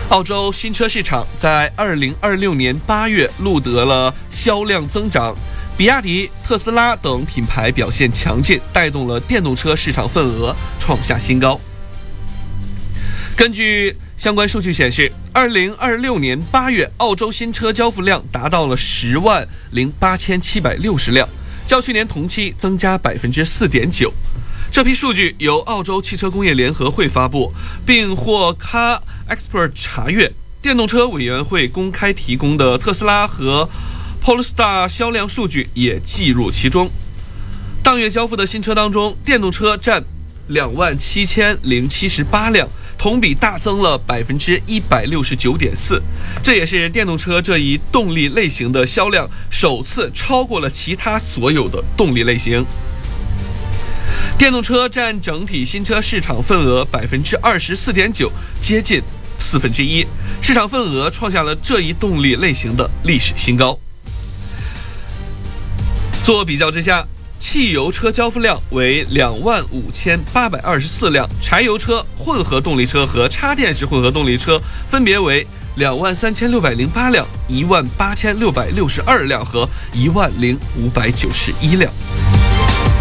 澳洲新车市场在2026年8月录得了销量增长，比亚迪、特斯拉等品牌表现强劲，带动了电动车市场份额创下新高。根据相关数据显示，2026年8月，澳洲新车交付量达到了10.8760辆，较去年同期增加4.9%。这批数据由澳洲汽车工业联合会发布，并获 Car Expert 查阅。电动车委员会公开提供的特斯拉和 Polestar 销量数据也计入其中。当月交付的新车当中，电动车占27078辆，同比大增了169.4%，这也是电动车这一动力类型的销量首次超过了其他所有的动力类型。电动车占整体新车市场份额24.9%，接近1/4，市场份额创下了这一动力类型的历史新高。做比较之下，汽油车交付量为25824辆，柴油车、混合动力车和插电式混合动力车分别为23608辆、18662辆和10591辆。